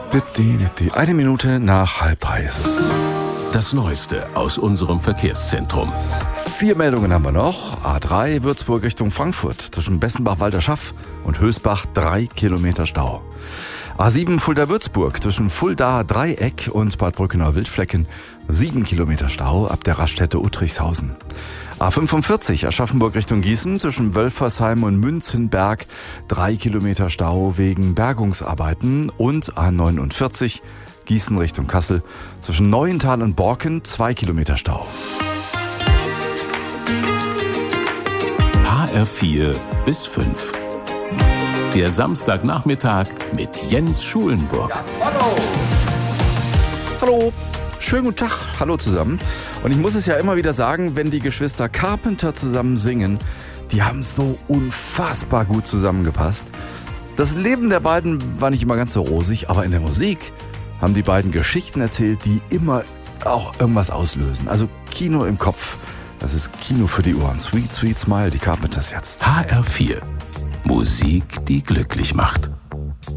Eine Minute nach 2:30 ist es. Das Neueste aus unserem Verkehrszentrum. 4 Meldungen haben wir noch. A3 Würzburg Richtung Frankfurt. Zwischen Bessenbach-Walderschaff und Hösbach 3 Kilometer Stau. A7 Fulda-Würzburg zwischen Fuldaer Dreieck und Bad Brückenau-Wildflecken 7 Kilometer Stau ab der Raststätte Uttrichshausen. A45 Aschaffenburg Richtung Gießen zwischen Wölfersheim und Münzenberg 3 Kilometer Stau wegen Bergungsarbeiten und A49 Gießen Richtung Kassel zwischen Neuental und Borken 2 Kilometer Stau. HR4 bis 5. Der Samstagnachmittag mit Jens Schulenburg. Ja, hallo, schönen guten Tag, hallo zusammen. Und ich muss es ja immer wieder sagen, wenn die Geschwister Carpenter zusammen singen, die haben so unfassbar gut zusammengepasst. Das Leben der beiden war nicht immer ganz so rosig, aber in der Musik haben die beiden Geschichten erzählt, die immer auch irgendwas auslösen. Also Kino im Kopf, das ist Kino für die Ohren. Sweet, sweet smile, die Carpenters jetzt. HR4. Musik, die glücklich macht.